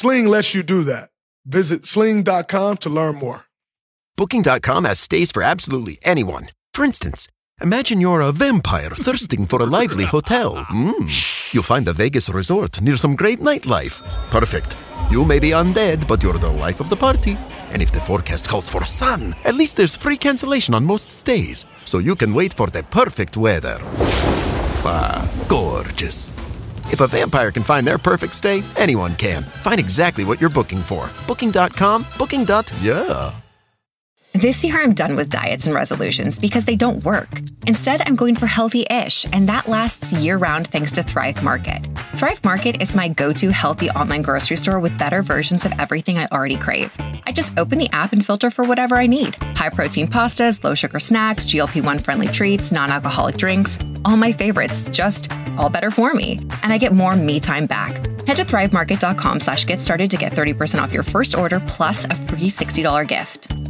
Sling lets you do that. Visit sling.com to learn more. Booking.com has stays for absolutely anyone. For instance, imagine you're a vampire thirsting for a lively hotel. You'll find a Vegas resort near some great nightlife. Perfect. You may be undead, but you're the life of the party. And if the forecast calls for sun, at least there's free cancellation on most stays, so you can wait for the perfect weather. Ah, gorgeous. If a vampire can find their perfect stay, anyone can. Find exactly what you're booking for. Booking.com, booking.yeah. This year, I'm done with diets and resolutions because they don't work. Instead, I'm going for healthy-ish, and that lasts year-round thanks to Thrive Market. Thrive Market is my go-to healthy online grocery store with better versions of everything I already crave. I just open the app and filter for whatever I need. High-protein pastas, low-sugar snacks, GLP-1-friendly treats, non-alcoholic drinks. All my favorites, just all better for me. And I get more me time back. Head to thrivemarket.com/get started to get 30% off your first order plus a free $60 gift.